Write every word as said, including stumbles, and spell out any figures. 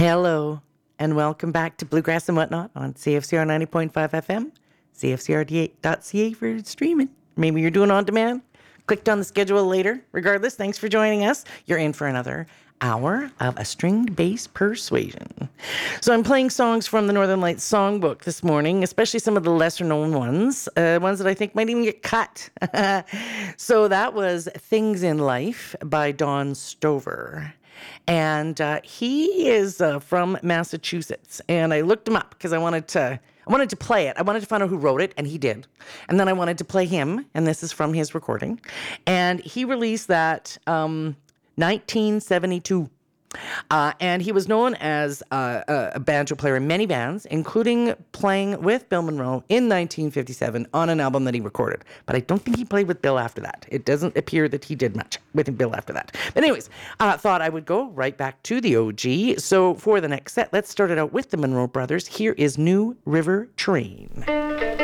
Hello, and welcome back to Bluegrass and Whatnot on C F C R ninety point five F M, C F C R dot C A for streaming. Maybe you're doing on demand. Clicked on the schedule later. Regardless, thanks for joining us. You're in for another hour of a stringed bass persuasion. So I'm playing songs from the Northern Lights songbook this morning, especially some of the lesser known ones, uh, ones that I think might even get cut. So that was Things in Life by Don Stover. And uh, he is uh, from Massachusetts. And I looked him up because I wanted to I wanted to play it. I wanted to find out who wrote it, and he did. And then I wanted to play him, and this is from his recording. And he released that um, nineteen seventy-two. Uh, and he was known as uh, a banjo player in many bands, including playing with Bill Monroe in nineteen fifty-seven on an album that he recorded. But I don't think he played with Bill after that. It doesn't appear that he did much with Bill after that. But anyways, I uh, thought I would go right back to the O G. So for the next set, let's start it out with the Monroe Brothers. Here is New River Train.